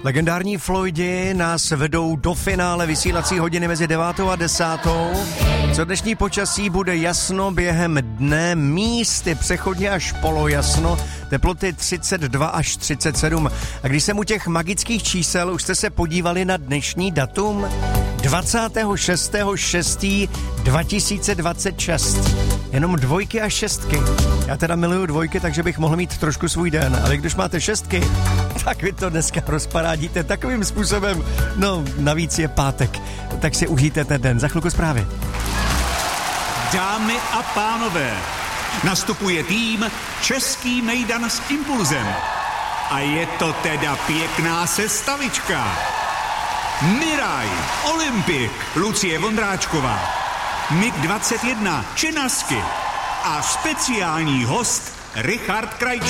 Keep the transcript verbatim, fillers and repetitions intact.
Legendární Floydi nás vedou do finále vysílací hodiny mezi devátou a desátou. Co dnešní počasí bude jasno během dne, místy přechodně až polojasno, teploty třicet dva až třicet sedm. A když jsem u těch magických čísel, už jste se podívali na dnešní datum? dvacátého šestého šestého dva tisíce dvacet šest. Jenom dvojky a šestky. Já teda miluju dvojky, takže bych mohl mít trošku svůj den, ale když máte šestky, tak vy to dneska rozparádíte takovým způsobem. No, navíc je pátek, tak si užijte ten den. Za chvilku zprávy. Dámy a pánové, nastupuje tým Český mejdan s impulzem. A je to teda pěkná sestavička. Miraj, Olympik, Lucie Vondráčková, Mik dvacet jedna, Činasky a speciální host Richard Krajčí.